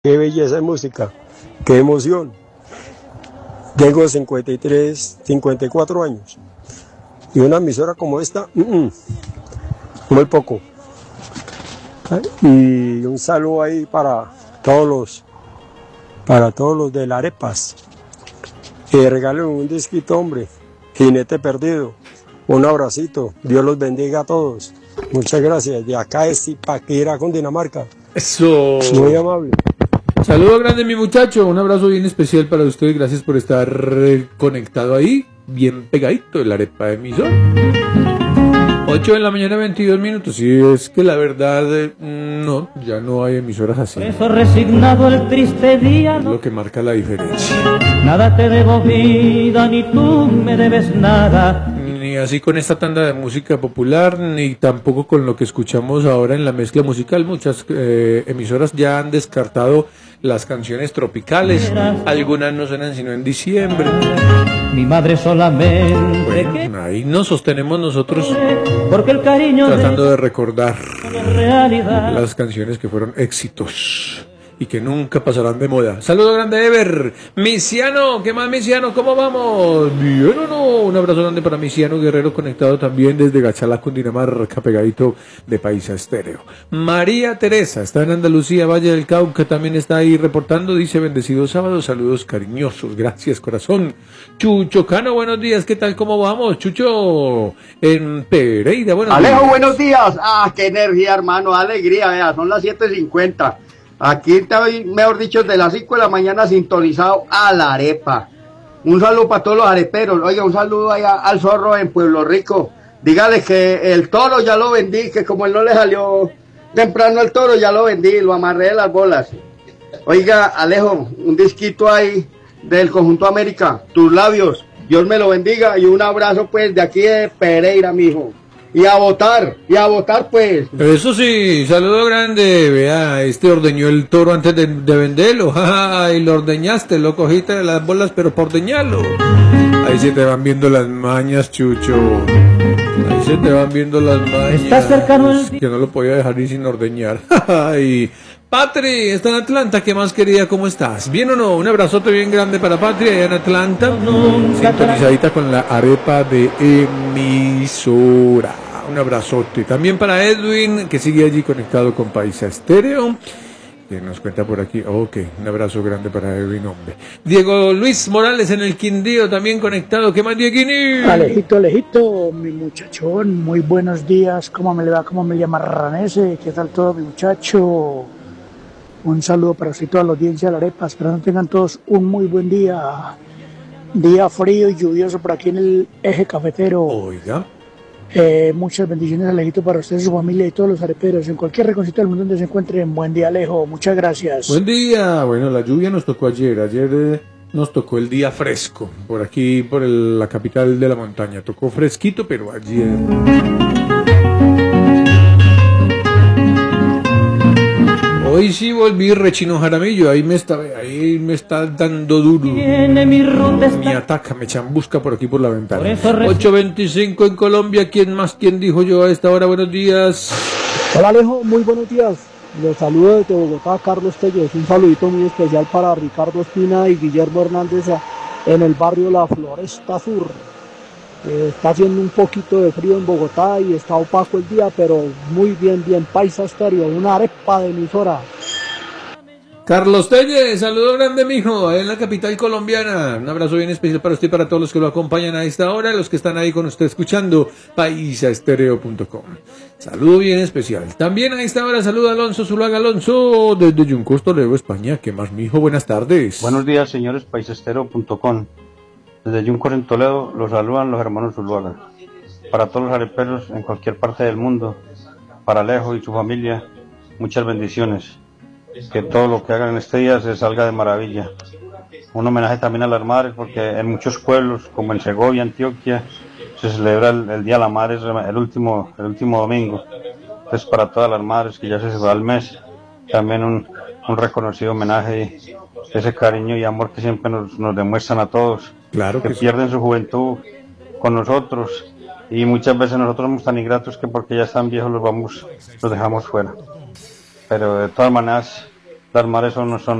Qué belleza de música, qué emoción. Tengo 53, 54 años. Y una emisora como esta, muy poco. Y un saludo ahí para todos los de las arepas. Y regalen un disquito, hombre. Jinete Perdido. Un abracito. Dios los bendiga a todos. Muchas gracias. De acá es Zipaquirá, Cundinamarca. Eso. Muy amable. Saludo grande, mi muchacho. Un abrazo bien especial para usted. Gracias por estar conectado ahí. Bien pegadito de la arepa emisor. 8 de la mañana, 22 minutos. Y es que la verdad, no, ya no hay emisoras así. Por eso resignado el triste día. Es lo que marca la diferencia. Nada te debo vida, ni tú me debes nada. Ni así con esta tanda de música popular, ni tampoco con lo que escuchamos ahora en la mezcla musical. Muchas emisoras ya han descartado las canciones tropicales. Algunas no suenan sino en diciembre. Mi madre solamente. Bueno, ahí nos sostenemos nosotros porque el cariño tratando de recordar realidad. las canciones que fueron éxitos y que nunca pasarán de moda. Saludo grande, Ever. Misiano, ¿qué más, Misiano? ¿Cómo vamos? ¿Bien o no? Un abrazo grande para Misiano Guerrero, conectado también desde Gachalá, Cundinamarca, pegadito de Paisa Estéreo. María Teresa, está en Andalucía, Valle del Cauca, también está ahí reportando, dice, bendecido sábado, saludos cariñosos, gracias, corazón. Chucho Cano, buenos días, ¿qué tal? ¿Cómo vamos? Chucho, en Pereira, buenos días. Alejo, buenos días. Qué energía, hermano, alegría, vea, son las 7:50. Aquí estoy, mejor dicho, desde las 5 de la mañana sintonizado a la arepa. Un saludo para todos los areperos. Oiga, un saludo allá al zorro en Pueblo Rico. Dígale que el toro ya lo vendí, que como él no le salió temprano el toro, ya lo vendí, lo amarré de las bolas. Oiga, Alejo, un disquito ahí del Conjunto América, Tus Labios. Dios me lo bendiga y un abrazo pues de aquí de Pereira, mijo. Y a votar pues. Eso sí, saludo grande, vea, ordeñó el toro antes de venderlo, jaja, y lo ordeñaste, lo cogiste de las bolas, pero por ordeñarlo. Ahí se te van viendo las mañas, Chucho, ahí se te van viendo las mañas. Está cercano el... Que no lo podía dejar ir sin ordeñar, y Patri, está en Atlanta, ¿qué más querida? ¿Cómo estás? ¿Bien o no? Un abrazote bien grande para Patri allá en Atlanta, sintonizadita con la arepa de emisora. Un abrazote. También para Edwin, que sigue allí conectado con Paisa Estéreo, que nos cuenta por aquí. Ok, un abrazo grande para Edwin, hombre. Diego Luis Morales en el Quindío, también conectado. ¿Qué más, Dieguini? Alejito, mi muchachón, muy buenos días. ¿Cómo me le va? ¿Cómo me llama Ranese? ¿Qué tal todo, mi muchacho? Un saludo para usted y toda la audiencia de la arepa. Esperando que tengan todos un muy buen día. Día frío y lluvioso por aquí en el eje cafetero. Oiga. Muchas bendiciones, Alejito, para usted, su familia y todos los areperos. En cualquier rinconcito del mundo donde se encuentren. Buen día, Alejo. Muchas gracias. Buen día. Bueno, la lluvia nos tocó ayer. Ayer nos tocó el día fresco. Por aquí, por la capital de la montaña. Tocó fresquito, pero ayer... Hoy sí volví rechino Jaramillo, ahí me está dando duro. Me ataca, me chambusca por aquí por la ventana. 8:25 en Colombia, ¿quién más? ¿Quién dijo yo a esta hora? Buenos días. Hola, Alejo, muy buenos días. Los saludo desde Bogotá, Carlos Telles. Un saludito muy especial para Ricardo Espina y Guillermo Hernández en el barrio La Floresta Sur. Está haciendo un poquito de frío en Bogotá y está opaco el día, pero muy bien, Paisa Estéreo, una arepa de emisora. Carlos Telles, saludo grande, mijo, ahí en la capital colombiana. Un abrazo bien especial para usted y para todos los que lo acompañan a esta hora, los que están ahí con usted escuchando paisaestereo.com. Saludo bien especial. También a esta hora saluda Alonso Zuluaga. Alonso, desde Yuncos, Toledo, España. ¿Qué más, mijo? Buenas tardes. Buenos días, señores, paisaestereo.com. Desde Yuncos en Toledo los saludan los hermanos Zuluaga. Para todos los areperos en cualquier parte del mundo, para Alejo y su familia, muchas bendiciones. Que todo lo que hagan en este día se salga de maravilla. Un homenaje también a las madres, porque en muchos pueblos, como en Segovia, Antioquia, se celebra el Día de la Madre el último domingo. Entonces, para todas las madres que ya se va el mes, también un reconocido homenaje y ese cariño y amor que siempre nos demuestran a todos. Claro que pierden su juventud con nosotros y muchas veces nosotros somos tan ingratos que porque ya están viejos los dejamos fuera. Pero de todas maneras Las mares son